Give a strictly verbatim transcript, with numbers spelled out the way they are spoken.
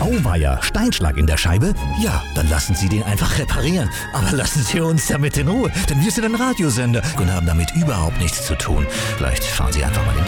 Auweia, Steinschlag in der Scheibe? Ja, dann lassen Sie den einfach reparieren. Aber lassen Sie uns damit in Ruhe, denn wir sind ein Radiosender und haben damit überhaupt nichts zu tun. Vielleicht fahren Sie einfach mal in